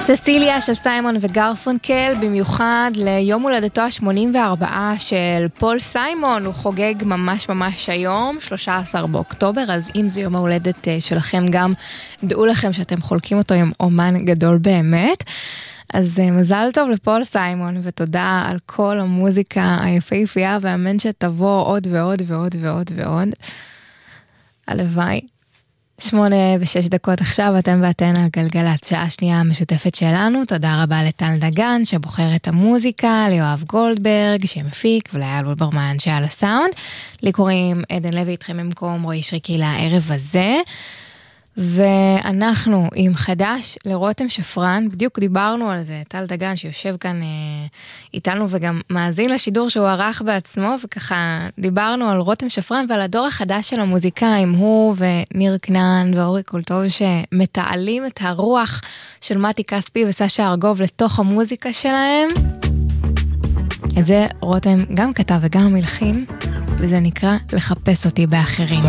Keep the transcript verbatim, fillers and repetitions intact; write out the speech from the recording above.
ססיליה של סיימון וגרפונקל, במיוחד ליום הולדתו ה-שמונים וארבע של פול סיימון. הוא חוגג ממש ממש היום, שלושה עשר באוקטובר, אז אם זה יום ההולדת שלכם גם דעו לכם שאתם חולקים אותו עם אומן גדול באמת. אז מזל טוב לפול סיימון, ותודה על כל המוזיקה היפהפייה, ואמן שתבוא עוד ועוד ועוד ועוד ועוד. הלוואי. שמונה ושש דקות עכשיו, אתם ואתן על גלגלת, שעה שנייה המשותפת שלנו. תודה רבה לטל דגן שבוחר את המוזיקה, ליואב גולדברג שמפיק, ולאייל וולברמן שעל הסאונד. לי קוראים עדן לוי, איתכם במקום רועי שריקי לערב הזה. ואנחנו עם חדש לרותם שפרן, בדיוק דיברנו על זה, טל דגן שיושב כאן אה, איתנו וגם מאזין לשידור שהוא ערך בעצמו, וככה דיברנו על רותם שפרן ועל הדור החדש של המוזיקאים, הוא וניר כנען ואורי קולטוב שמתעלים את הרוח של מתי כספי וסשה ארגוב לתוך המוזיקה שלהם. את זה רותם גם כתב וגם מלחין, וזה נקרא לחפש אותי באחרים.